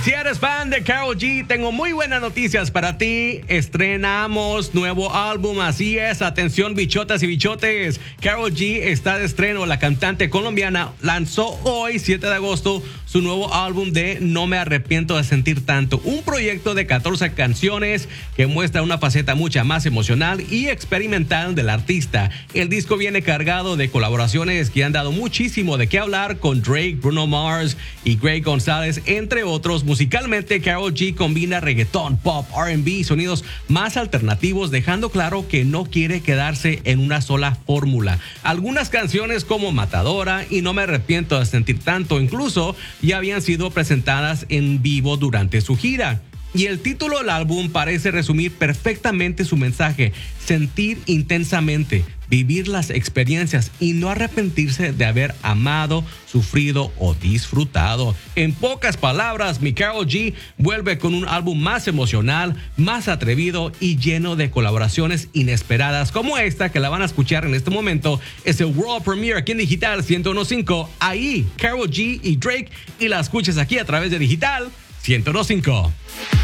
Si eres fan de Karol G, tengo muy buenas noticias para ti. Estrenamos nuevo álbum, así es. Atención, bichotas y bichotes. Karol G está de estreno. La cantante colombiana lanzó hoy, 7 de agosto, su nuevo álbum de No me arrepiento de sentir tanto. Un proyecto de 14 canciones que muestra una faceta mucha más emocional y experimental del artista. El disco viene cargado de colaboraciones que han dado muchísimo de qué hablar con Drake, Bruno Mars y Greg González, entre otros. Musicalmente, Karol G combina reggaetón, pop, R&B y sonidos más alternativos, dejando claro que no quiere quedarse en una sola fórmula. Algunas canciones como Matadora y No me arrepiento de sentir tanto incluso ya habían sido presentadas en vivo durante su gira. Y el título del álbum parece resumir perfectamente su mensaje: sentir intensamente, vivir las experiencias y no arrepentirse de haber amado, sufrido o disfrutado. En pocas palabras, mi Karol G vuelve con un álbum más emocional, más atrevido y lleno de colaboraciones inesperadas como esta que la van a escuchar en este momento. Es el World Premiere aquí en Digital 101.5. Ahí, Karol G y Drake, y la escuchas aquí a través de Digital 101.5.